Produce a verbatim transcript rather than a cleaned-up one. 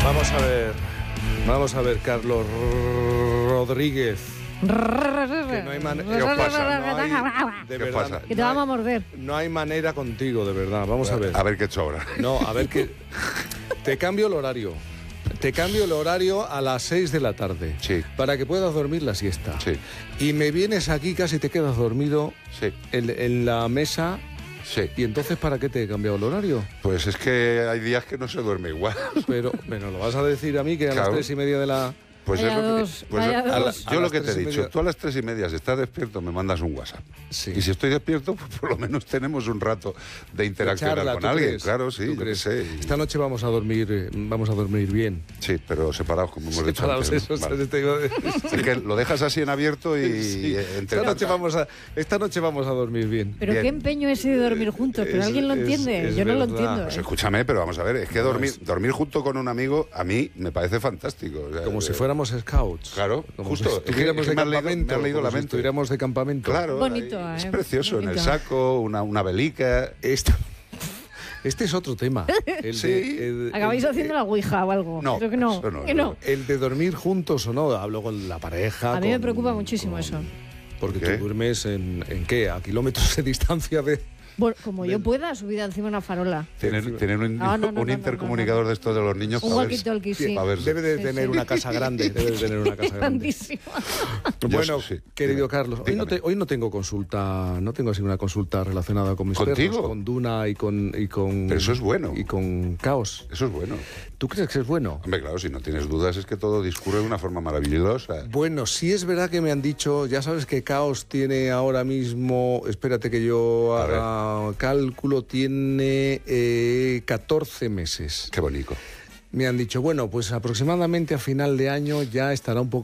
Vamos a ver, vamos a ver, Carlos Rodríguez. Que no hay manera. ¿Qué os pasa? No hay, de ¿Qué verdad, pasa? Que te vamos a morder. No hay manera contigo, de verdad. Vamos a ver. A ver qué he hecho ahora. No, a ver qué. Te cambio el horario. Te cambio el horario a las seis de la tarde. Sí. Para que puedas dormir la siesta. Sí. Y me vienes aquí, casi te quedas dormido Sí. en, en la mesa. Sí. ¿Y entonces para qué te he cambiado el horario? Pues es que hay días que no se duerme igual. Pero, bueno, lo vas a decir a mí que a Claro. las tres y media de la... Pues Vaya es lo que, dos, pues vaya a la- dos. A yo lo las que te he tres y dicho, media. tú a las tres y media, si estás despierto, me mandas un WhatsApp. Sí. Y si estoy despierto, pues por lo menos tenemos un rato de interaccionar Charla, con ¿tú alguien. crees? Claro, sí, ¿Tú yo qué crees? sé. Y- Esta noche vamos a dormir, eh, vamos a dormir bien. Sí, pero separados, como hemos dicho Separados, antes. ¿no? eso, Vale. te iba a decir. Es que lo dejas así en abierto y Sí. eh, entre Esta noche tanta- vamos a, esta noche vamos a dormir bien. Pero Bien. qué empeño ese de dormir juntos, pero Es- alguien lo es- entiende. es Yo no lo verdad. entiendo. Pues ¿eh? escúchame, pero vamos a ver, es que No, dormir, es- dormir junto con un amigo a mí me parece fantástico. O sea, Como si eh, fuéramos scouts. Claro, Como justo. si Es que- estuviéramos es que de me has leído- campamento. me has leído como la si mente. estuviéramos de campamento. Claro, Bonito, ahí, es eh, precioso. En el bonito. saco, una, una velica. Este, este es otro tema. El Sí. de, el- ¿Acabáis el- haciendo la ouija o algo? No, Creo que no. eso no, que no, no. El de dormir juntos o no, hablo con la pareja. A mí me con- preocupa muchísimo con- eso. Porque ¿Qué? tú duermes en, en qué, a kilómetros de distancia de... Bueno, como yo pueda, subida encima de una farola. Tienen, tienen un, No, no, no, un no, no, intercomunicador no, no. de estos de los niños. Un para ver- walkie-talkie, sí. para ver- Debe de Sí, tener sí. una casa grande, debe de tener una casa grande. Grandísima. Bueno, sí, querido dime, Carlos, hoy no, dígame. te- hoy no tengo consulta, no tengo así una consulta relacionada con mis ¿Contigo? perros, con Duna y con y con Pero eso es bueno. y con Caos. Eso es bueno. ¿Tú crees que es bueno? Hombre, claro, si no tienes dudas es que todo discurre de una forma maravillosa. Bueno, sí es verdad que me han dicho, ya sabes que Caos tiene ahora mismo, espérate que yo A haga cálculo, tiene eh, catorce meses. Qué bonito. Me han dicho, bueno, pues aproximadamente a final de año ya estará un poco